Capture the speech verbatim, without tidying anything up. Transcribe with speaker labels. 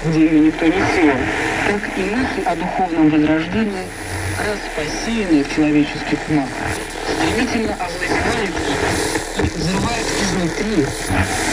Speaker 1: где ее никто не сеял, так и мысль о духовном возрождении, раз посеянная в человеческих умах, стремительно овладевает и взрывает изнутри